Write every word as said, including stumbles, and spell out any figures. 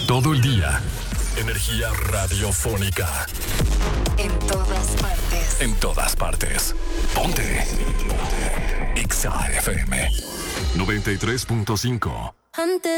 Todo el día. Energía radiofónica. En todas partes. En todas partes. Ponte. Ponte. Exa F M noventa y tres punto cinco. Antes